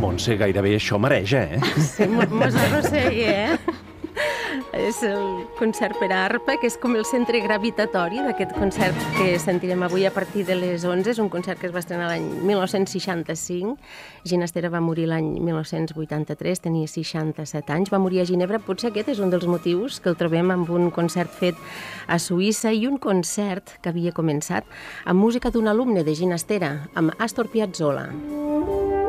Montse, gairebé això mareja, Sí, mos arrossegui, És el concert per a arpa, que és com el centre gravitatori d'aquest concert que sentirem avui a partir de les 11. És un concert que es va estrenar l'any 1965. Ginastera va morir l'any 1983, tenia 67 anys. Va morir a Ginebra. Potser aquest és un dels motius que el trobem amb un concert fet a Suïssa i un concert que havia començat amb música d'un alumne de Ginastera, amb Astor Piazzolla.